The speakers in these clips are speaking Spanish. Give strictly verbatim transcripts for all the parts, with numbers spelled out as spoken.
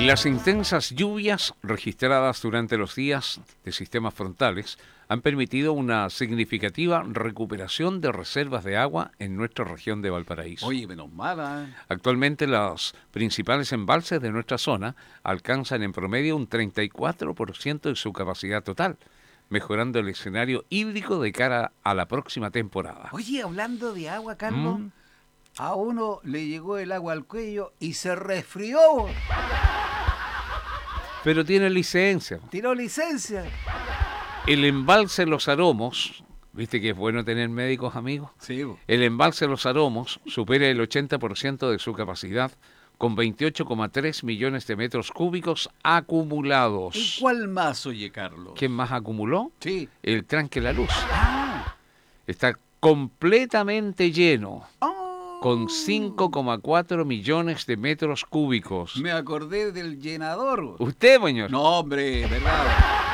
Las intensas lluvias registradas durante los días de sistemas frontales han permitido una significativa recuperación de reservas de agua en nuestra región de Valparaíso. Oye, menos mala. ¿eh? Actualmente los principales embalses de nuestra zona alcanzan en promedio un treinta y cuatro por ciento de su capacidad total, mejorando el escenario hídrico de cara a la próxima temporada. Oye, hablando de agua, Carlos, ¿Mm? a uno le llegó el agua al cuello y se resfrió. Pero tiene licencia. Tiró licencia. El embalse Los Aromos, ¿viste que es bueno tener médicos amigos? Sí. bo. El embalse Los Aromos supera el ochenta por ciento de su capacidad con veintiocho coma tres millones de metros cúbicos acumulados. ¿Y cuál más, oye, Carlos? ¿Quién más acumuló? Sí. El Tranque La Luz. Ah. Está completamente lleno, Oh. con cinco coma cuatro millones de metros cúbicos. Me acordé del llenador. ¿Usted, señor? No, hombre, ¿verdad?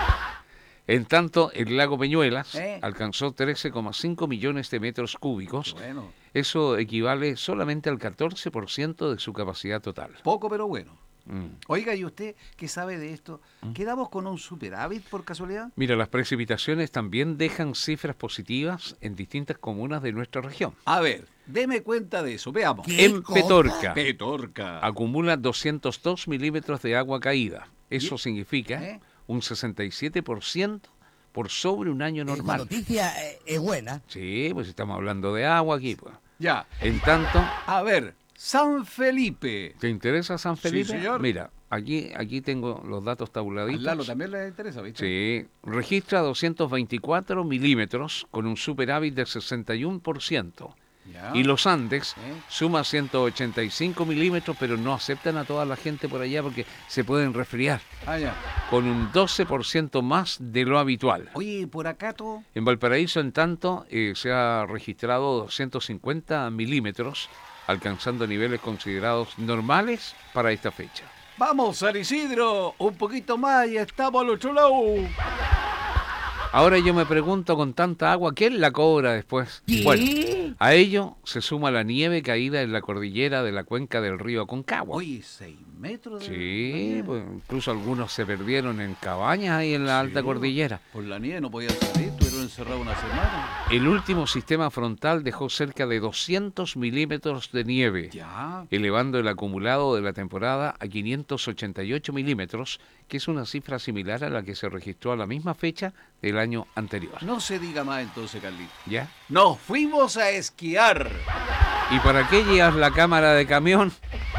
En tanto, el lago Peñuelas ¿Eh? alcanzó trece coma cinco millones de metros cúbicos. Bueno, Eso equivale solamente al catorce por ciento de su capacidad total. poco pero bueno. Mm. Oiga, ¿y usted qué sabe de esto? ¿Quedamos con un superávit por casualidad? Mira, las precipitaciones también dejan cifras positivas en distintas comunas de nuestra región. A ver, deme cuenta de eso, veamos. En Petorca Petorca. acumula doscientos dos milímetros de agua caída. Eso ¿Y? significa ¿Eh? un sesenta y siete por ciento por sobre un año La normal. noticia eh, es buena. Sí, pues estamos hablando de agua aquí. Pues. Ya. En tanto, A ver, San Felipe. ¿te interesa San Felipe? Sí, señor. Mira, aquí, aquí tengo los datos A tabuladitos. Lalo también le interesa, ¿viste? Sí, registra doscientos veinticuatro milímetros con un superávit del sesenta y uno por ciento. Ya. Y los Andes ¿Eh? suma ciento ochenta y cinco milímetros, pero no aceptan a toda la gente por allá porque se pueden resfriar, Ah, ya. con un doce por ciento más de lo habitual. Oye, por acá todo. En Valparaíso, en tanto, eh, se ha registrado doscientos cincuenta milímetros, alcanzando niveles considerados normales para esta fecha. Vamos, San Isidro, un poquito más y estamos al otro lado. Ahora yo me pregunto, con tanta agua, ¿quién la cobra después? ¿Qué? Bueno, a ello se suma la nieve caída en la cordillera de la cuenca del río Aconcagua. Oye, seis metros de... Sí, pues incluso algunos se perdieron en cabañas ahí en la alta Sí, cordillera. Por la nieve no podían salir, estuvieron encerrados una semana. El último sistema frontal dejó cerca de doscientos milímetros de nieve, Ya. elevando el acumulado de la temporada a quinientos ochenta y ocho milímetros, que es una cifra similar a la que se registró a la misma fecha del año anterior. No se diga más entonces, Carlito. ¿Ya? Nos fuimos a esquiar. ¿Y para qué llevas la cámara de camión?